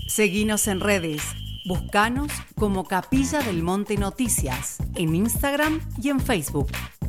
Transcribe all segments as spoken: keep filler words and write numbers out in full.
Seguinos en redes. Buscanos como Capilla del Monte Noticias en Instagram y en Facebook.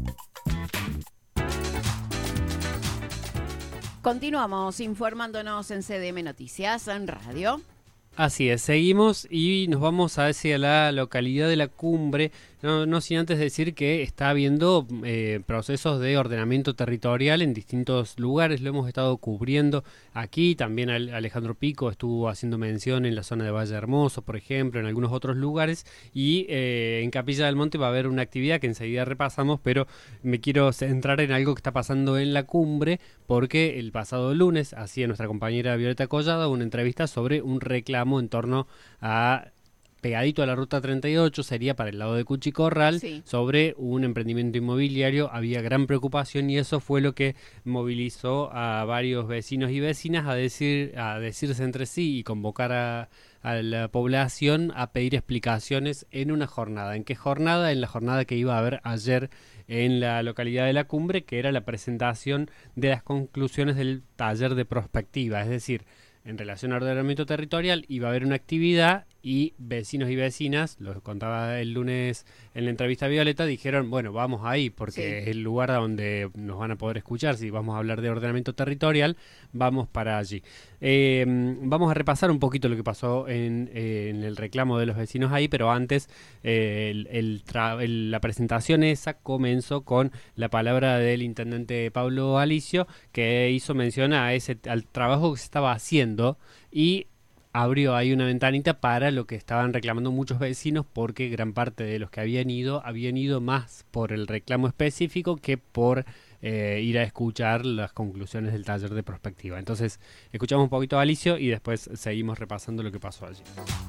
Continuamos informándonos en C D M Noticias en Radio. Así es, seguimos y nos vamos hacia la localidad de La Cumbre, no, no sin antes decir que está habiendo eh, procesos de ordenamiento territorial en distintos lugares, lo hemos estado cubriendo aquí, también Alejandro Pico estuvo haciendo mención en la zona de Valle Hermoso, por ejemplo, en algunos otros lugares, y eh, en Capilla del Monte va a haber una actividad que enseguida repasamos, pero me quiero centrar en algo que está pasando en La Cumbre, porque el pasado lunes hacía nuestra compañera Violeta Collada una entrevista sobre un reclamo en torno a, pegadito a la ruta treinta y ocho, sería para el lado de Cuchicorral, sí, sobre un emprendimiento inmobiliario. Había gran preocupación y eso fue lo que movilizó a varios vecinos y vecinas a decir, a decirse entre sí y convocar a, a la población a pedir explicaciones en una jornada. ¿En qué jornada? En la jornada que iba a haber ayer en la localidad de La Cumbre, que era la presentación de las conclusiones del taller de prospectiva, es decir, en relación al ordenamiento territorial iba a haber una actividad y vecinos y vecinas, lo contaba el lunes en la entrevista a Violeta, dijeron, bueno, vamos ahí porque sí, es el lugar donde nos van a poder escuchar, si vamos a hablar de ordenamiento territorial, vamos para allí. Eh, vamos a repasar un poquito lo que pasó en, eh, en el reclamo de los vecinos ahí, pero antes eh, el, el tra- el, la presentación esa comenzó con la palabra del intendente Pablo Alicio, que hizo mención a ese, al trabajo que se estaba haciendo y abrió ahí una ventanita para lo que estaban reclamando muchos vecinos, porque gran parte de los que habían ido, habían ido más por el reclamo específico que por eh, ir a escuchar las conclusiones del taller de prospectiva. Entonces, escuchamos un poquito a Alicio y después seguimos repasando lo que pasó allí.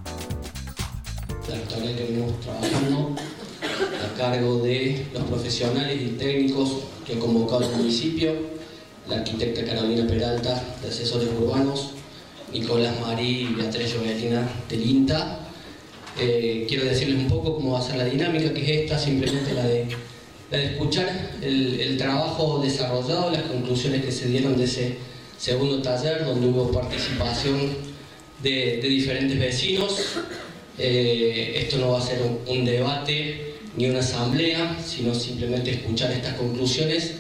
La historia que venimos trabajando a cargo de los profesionales y técnicos que ha convocado el municipio, la arquitecta Carolina Peralta de Asesores Urbanos, Nicolás Marí y Beatriz Jovetina del INTA. Eh, quiero decirles un poco cómo va a ser la dinámica, que es esta, simplemente la de, la de escuchar el, el trabajo desarrollado, las conclusiones que se dieron de ese segundo taller, donde hubo participación de, de diferentes vecinos. Eh, esto no va a ser un, un debate ni una asamblea, sino simplemente escuchar estas conclusiones,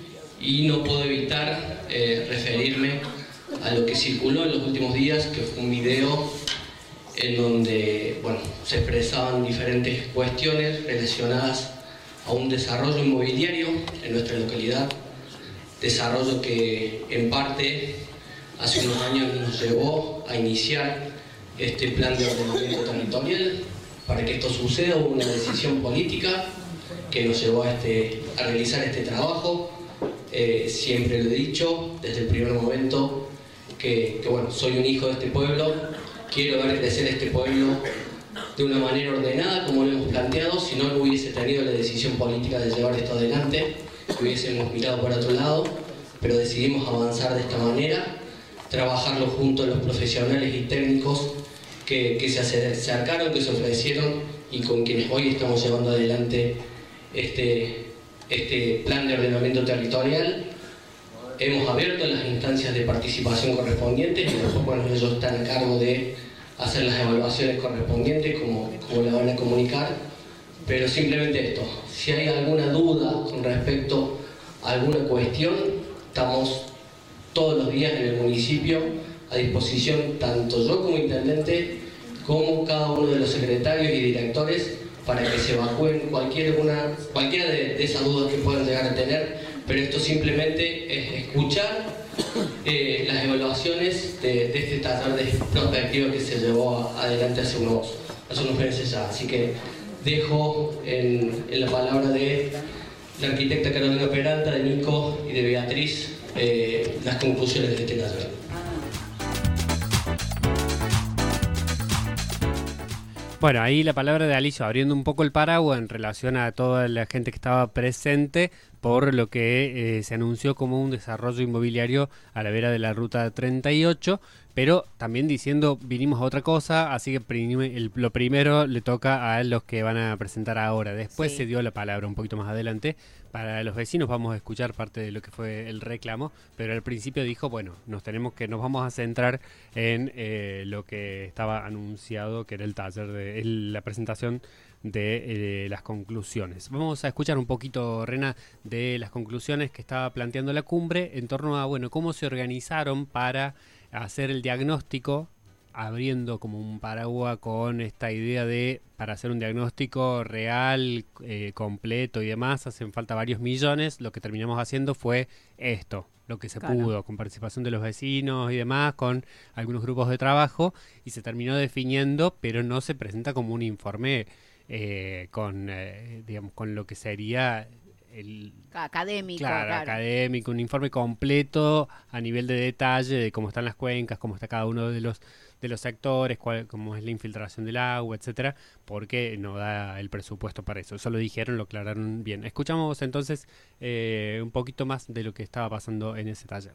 y no puedo evitar eh, referirme a lo que circuló en los últimos días, que fue un video en donde, bueno, se expresaban diferentes cuestiones relacionadas a un desarrollo inmobiliario en nuestra localidad, desarrollo que en parte hace unos años nos llevó a iniciar este plan de ordenamiento territorial. Para que esto suceda hubo una decisión política que nos llevó a, este, a realizar este trabajo. Eh, siempre lo he dicho desde el primer momento, Que, que bueno, soy un hijo de este pueblo, quiero ver crecer este pueblo de una manera ordenada como lo hemos planteado. Si no, no hubiese tenido la decisión política de llevar esto adelante, hubiésemos mirado por otro lado, pero decidimos avanzar de esta manera, trabajarlo junto a los profesionales y técnicos que, que se acercaron, que se ofrecieron y con quienes hoy estamos llevando adelante este, este plan de ordenamiento territorial. Hemos abierto las instancias de participación correspondientes y después, bueno, ellos están a cargo de hacer las evaluaciones correspondientes, como, como la van a comunicar. Pero simplemente esto, si hay alguna duda con respecto a alguna cuestión, estamos todos los días en el municipio a disposición, tanto yo como intendente, como cada uno de los secretarios y directores, para que se evacúen cualquier una, cualquiera de, de esas dudas que puedan llegar a tener. Pero esto simplemente es escuchar eh, las evaluaciones de, de este taller de prospectiva que se llevó adelante hace unos, hace unos meses ya. Así que dejo en, en la palabra de la arquitecta Carolina Peralta, de Nico y de Beatriz eh, las conclusiones de este taller. Bueno, ahí la palabra de Alicio abriendo un poco el paraguas en relación a toda la gente que estaba presente por lo que eh, se anunció como un desarrollo inmobiliario a la vera de la ruta treinta y ocho, pero también diciendo vinimos a otra cosa, así que prim el, lo primero le toca a los que van a presentar ahora. Después Sí. se dio la palabra un poquito más adelante para los vecinos. Vamos a escuchar parte de lo que fue el reclamo, pero al principio dijo, bueno, nos tenemos que nos vamos a centrar en eh, lo que estaba anunciado, que era el taller de el, la presentación de eh, las conclusiones. Vamos a escuchar un poquito, Rena, de las conclusiones que estaba planteando la cumbre en torno a, bueno, cómo se organizaron para hacer el diagnóstico, abriendo como un paraguas con esta idea de, para hacer un diagnóstico real, eh, completo y demás, hacen falta varios millones. Lo que terminamos haciendo fue esto, lo que se Claro. pudo, con participación de los vecinos y demás, con algunos grupos de trabajo, y se terminó definiendo, pero no se presenta como un informe eh, con, eh, digamos, con lo que sería el Académico, claro, claro. académico, un informe completo a nivel de detalle de cómo están las cuencas, cómo está cada uno de los de los sectores, cuál, cómo es la infiltración del agua, etcétera, porque no da el presupuesto para eso. Eso lo dijeron, lo aclararon bien. Escuchamos entonces eh, un poquito más de lo que estaba pasando en ese taller.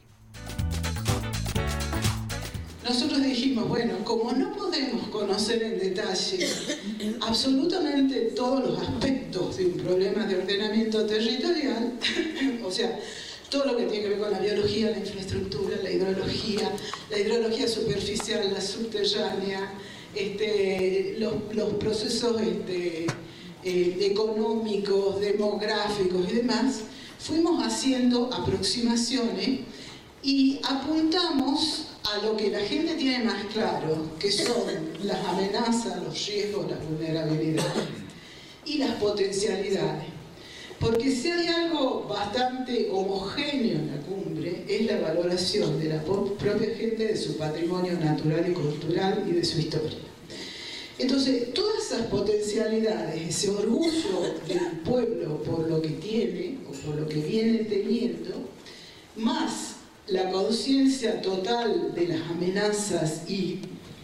Nosotros dijimos, bueno, como no podemos conocer en detalle absolutamente todos los aspectos de un problema de ordenamiento territorial, o sea, todo lo que tiene que ver con la biología, la infraestructura, la hidrología, la hidrología superficial, la subterránea, este, los, los procesos este, eh, económicos, demográficos y demás, fuimos haciendo aproximaciones y apuntamos a lo que la gente tiene más claro, que son las amenazas, los riesgos, las vulnerabilidades y las potencialidades. Porque si hay algo bastante homogéneo en la cumbre, es la valoración de la propia gente de su patrimonio natural y cultural y de su historia. Entonces, todas esas potencialidades, ese orgullo del pueblo por lo que tiene o por lo que viene teniendo, más la conciencia total de las amenazas y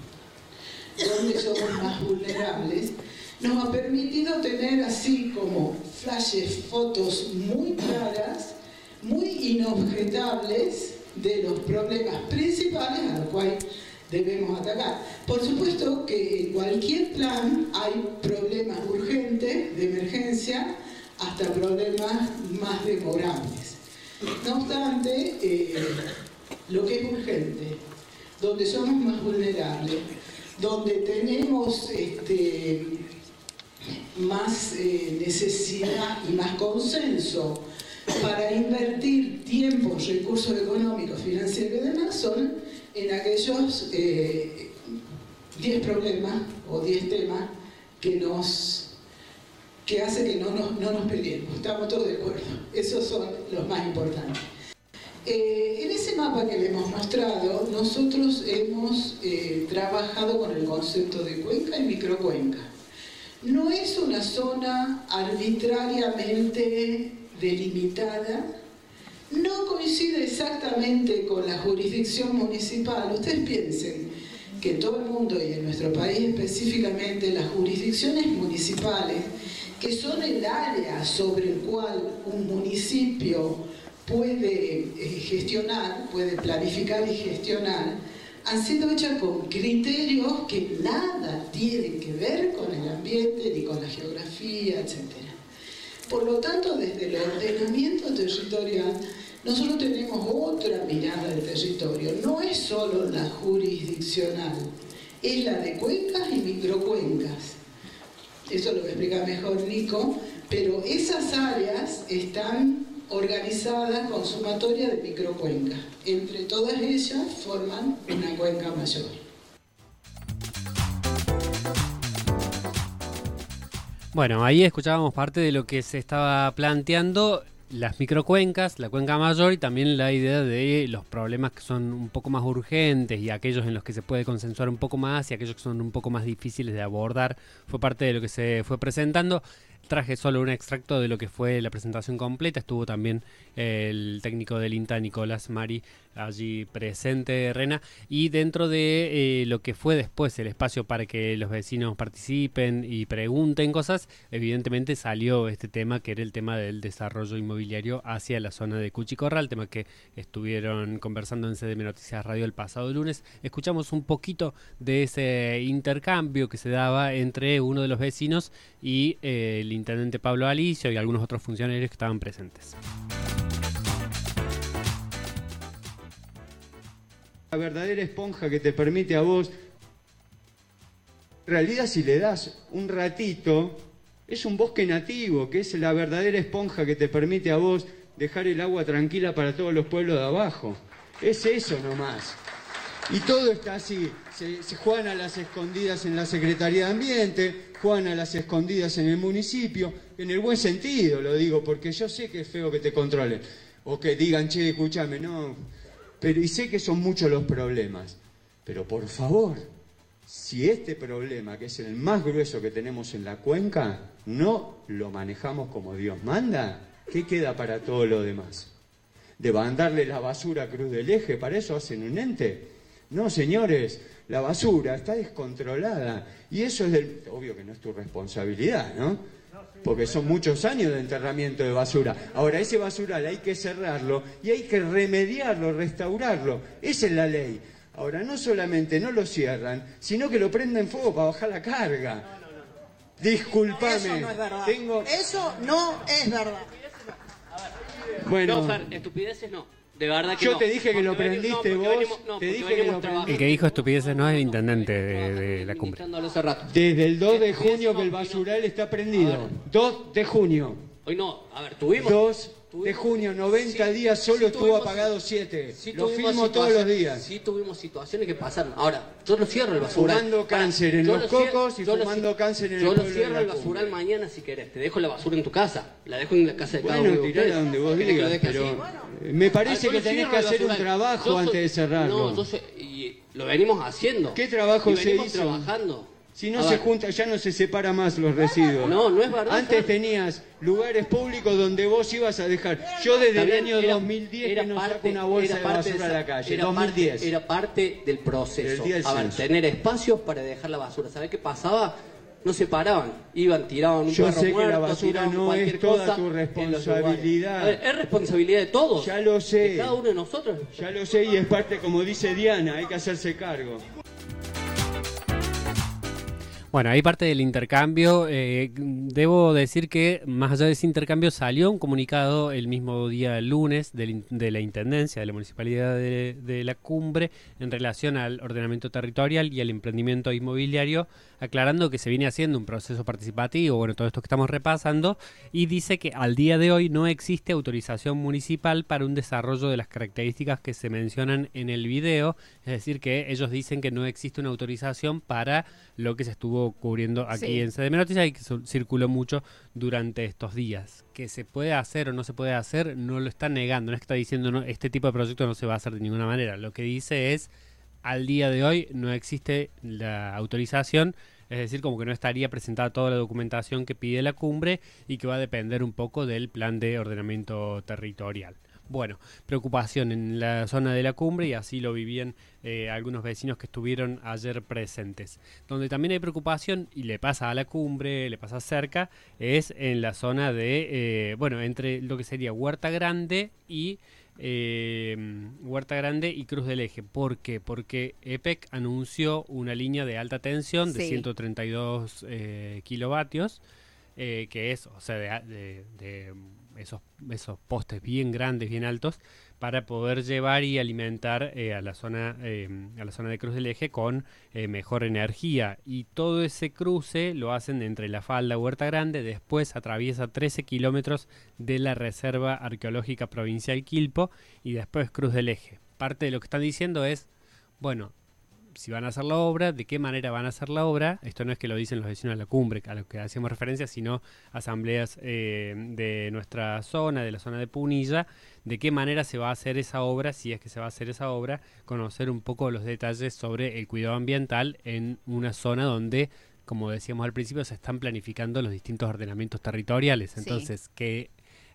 donde somos más vulnerables, nos ha permitido tener así como flashes, fotos muy claras, muy inobjetables de los problemas principales a los cuales debemos atacar. Por supuesto que en cualquier plan hay problemas urgentes de emergencia hasta problemas más demorables. No obstante, eh, lo que es urgente, donde somos más vulnerables, donde tenemos este, más eh, necesidad y más consenso para invertir tiempo, recursos económicos, financieros y demás, son en aquellos eh, diez problemas o diez temas que nos que hace que no nos, no nos peleemos. Estamos todos de acuerdo. Esos son los más importantes. Eh, en ese mapa que le hemos mostrado, nosotros hemos eh, trabajado con el concepto de cuenca y microcuenca. No es una zona arbitrariamente delimitada, no coincide exactamente con la jurisdicción municipal. Ustedes piensen que en todo el mundo y en nuestro país específicamente las jurisdicciones municipales, que son el área sobre el cual un municipio puede eh, gestionar, puede planificar y gestionar, han sido hechas con criterios que nada tienen que ver con el ambiente ni con la geografía, etcétera. Por lo tanto, desde el ordenamiento territorial, nosotros tenemos otra mirada del territorio. No es solo la jurisdiccional, es la de cuencas y microcuencas. Eso lo va a explicar mejor Nico, pero esas áreas están organizadas con sumatoria de microcuencas. Entre todas ellas forman una cuenca mayor. Bueno, ahí escuchábamos parte de lo que se estaba planteando, las microcuencas, la cuenca mayor y también la idea de los problemas que son un poco más urgentes y aquellos en los que se puede consensuar un poco más y aquellos que son un poco más difíciles de abordar. Fue parte de lo que se fue presentando. Traje solo un extracto de lo que fue la presentación completa. Estuvo también el técnico del INTA, Nicolás Mari, allí presente, Rena, y dentro de eh, lo que fue después el espacio para que los vecinos participen y pregunten cosas, evidentemente salió este tema que era el tema del desarrollo inmobiliario hacia la zona de Cuchicorral, tema que estuvieron conversando en C D M Noticias Radio el pasado lunes. Escuchamos un poquito de ese intercambio que se daba entre uno de los vecinos y eh, el intendente Pablo Alicio y algunos otros funcionarios que estaban presentes. La verdadera esponja que te permite a vos, en realidad si le das un ratito, es un bosque nativo, que es la verdadera esponja que te permite a vos dejar el agua tranquila para todos los pueblos de abajo. Es eso nomás. Y todo está así, se, se juegan a las escondidas en la Secretaría de Ambiente, juegan a las escondidas en el municipio, en el buen sentido lo digo, porque yo sé que es feo que te controlen, o que digan, che, escúchame, no... Pero, y sé que son muchos los problemas, pero por favor, si este problema, que es el más grueso que tenemos en la cuenca, no lo manejamos como Dios manda, ¿qué queda para todo lo demás? ¿De mandarle la basura a Cruz del Eje? ¿Para eso hacen un ente? No, señores, la basura está descontrolada, y eso es del... Obvio que no es tu responsabilidad, ¿no? Porque son muchos años de enterramiento de basura. Ahora, ese basural hay que cerrarlo y hay que remediarlo, restaurarlo. Esa es la ley. Ahora, no solamente no lo cierran, sino que lo prenden fuego para bajar la carga. No, no, no. Disculpame. Eso no es verdad. Tengo... Eso no es verdad. Bueno, no, Fer, estupideces no. De verdad que yo no. te dije que Porque lo prendiste venimos, no, vos. venimos, no, te dije venimos que lo prendiste. El que dijo estupideces no es el intendente de, de la cumbre. Hace rato. Desde el dos de junio que el basural está prendido. dos de junio. Hoy no, a ver, tuvimos... dos de junio, noventa sí, días, solo sí estuvo tuvimos, apagado siete. Sí Lo tuvimos filmo todos los días. Sí tuvimos situaciones que pasaron. Ahora, yo no cierro el basural. Fumando cáncer en yo los lo cier- cocos y yo lo fumando cier- cáncer en yo el lo pueblo cierro de el la basural cumbre. mañana si querés. Te dejo la basura en tu casa. La dejo en la casa de cada uno Bueno, de tirala ustedes. donde vos ¿Querés que lo digas, deje pero así? me parece Ah, yo que lo tenés cierro que el hacer un basural. trabajo Yo soy- antes de cerrarlo. No, yo soy- y lo venimos haciendo. ¿Qué trabajo y se venimos hizo? trabajando. Si no A se ver. junta, ya no se separa más los residuos. No, no es verdad. Antes tenías lugares públicos donde vos ibas a dejar. Yo desde el También año era- dos mil diez era que no parte- saco una bolsa era de parte basura a esa- la calle. Era dos mil diez. parte, era parte del proceso. Del día del A ver, censo. tener espacios para dejar la basura. ¿Sabés qué pasaba? No se paraban. Iban, tiraban un Yo perro sé que la muerto, basura tiraban no cualquier es toda cosa tu en los responsabilidad. lugares. A ver, es responsabilidad de todos. Ya lo sé. De cada uno de nosotros. Ya lo sé y es parte, como dice Diana, hay que hacerse cargo. Bueno, ahí parte del intercambio. Eh, debo decir que más allá de ese intercambio salió un comunicado el mismo día lunes del, de la Intendencia de la Municipalidad de, de la Cumbre en relación al ordenamiento territorial y al emprendimiento inmobiliario, aclarando que se viene haciendo un proceso participativo, bueno, todo esto que estamos repasando, y dice que al día de hoy no existe autorización municipal para un desarrollo de las características que se mencionan en el video, es decir, que ellos dicen que no existe una autorización para lo que se estuvo cubriendo aquí Sí. en C D M Noticias y que su- circuló mucho durante estos días. Que se puede hacer o no se puede hacer, no lo está negando, no es que está diciendo no, este tipo de proyecto no se va a hacer de ninguna manera. Lo que dice es, al día de hoy no existe la autorización, es decir, como que no estaría presentada toda la documentación que pide la cumbre y que va a depender un poco del plan de ordenamiento territorial. Bueno, preocupación en la zona de la cumbre y así lo vivían eh, algunos vecinos que estuvieron ayer presentes. Donde también hay preocupación y le pasa a la cumbre, le pasa cerca, es en la zona de, eh, bueno, entre lo que sería Huerta Grande y eh, Huerta Grande y Cruz del Eje. ¿Por qué? Porque E P E C anunció una línea de alta tensión de Sí. ciento treinta y dos eh, kilovatios, eh, que es, o sea, de, de, de esos, esos postes bien grandes, bien altos, para poder llevar y alimentar eh, a la zona eh, a la zona de Cruz del Eje con eh, mejor energía. Y todo ese cruce lo hacen entre la falda Huerta Grande, después atraviesa trece kilómetros de la Reserva Arqueológica Provincial Quilpo y después Cruz del Eje. Parte de lo que están diciendo es, bueno, si van a hacer la obra, de qué manera van a hacer la obra. Esto no es que lo dicen los vecinos de la cumbre, a lo que hacemos referencia, sino asambleas eh, de nuestra zona, de la zona de Punilla, de qué manera se va a hacer esa obra, si es que se va a hacer esa obra, conocer un poco los detalles sobre el cuidado ambiental en una zona donde, como decíamos al principio, se están planificando los distintos ordenamientos territoriales. Entonces, Sí. que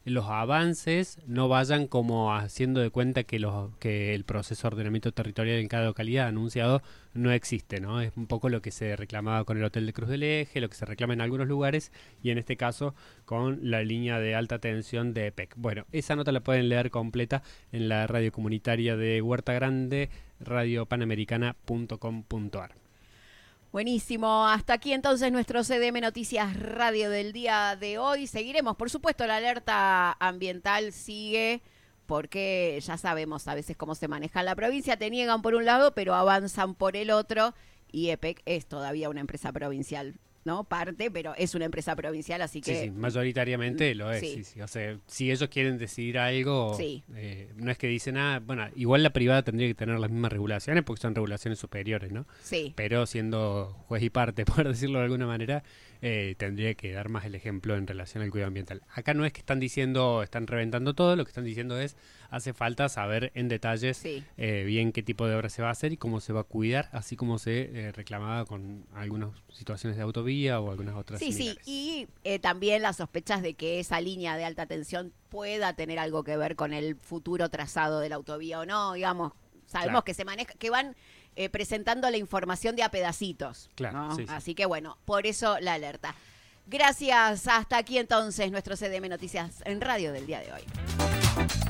los avances no vayan como haciendo de cuenta que, los, que el proceso de ordenamiento territorial en cada localidad anunciado no existe, ¿no? Es un poco lo que se reclamaba con el Hotel de Cruz del Eje, lo que se reclama en algunos lugares y en este caso con la línea de alta tensión de E P E C. Bueno, esa nota la pueden leer completa en la radio comunitaria de Huerta Grande, radio panamericana punto com punto a r. Buenísimo, hasta aquí entonces nuestro C D M Noticias Radio del día de hoy. Seguiremos, por supuesto, la alerta ambiental sigue, porque ya sabemos a veces cómo se maneja en la provincia, te niegan por un lado, pero avanzan por el otro, y E P E C es todavía una empresa provincial, ¿no? Parte, pero es una empresa provincial, así que... Sí, sí, mayoritariamente lo es, sí. sí, sí. O sea, si ellos quieren decidir algo, sí. eh, no es que dicen, ah, bueno, igual la privada tendría que tener las mismas regulaciones porque son regulaciones superiores, ¿no? Sí. Pero siendo juez y parte, por decirlo de alguna manera, eh, tendría que dar más el ejemplo en relación al cuidado ambiental. Acá no es que están diciendo, están reventando todo, lo que están diciendo es, hace falta saber en detalles sí. eh, bien qué tipo de obra se va a hacer y cómo se va a cuidar, así como se eh, reclamaba con algunas situaciones de autovía o algunas otras Sí, similares. sí, y eh, también las sospechas de que esa línea de alta tensión pueda tener algo que ver con el futuro trazado de la autovía o no, digamos, sabemos claro. que se maneja, que van eh, presentando la información de a pedacitos, claro, ¿no? sí, sí. Así que bueno, por eso la alerta. Gracias, hasta aquí entonces nuestro C D M Noticias en Radio del día de hoy.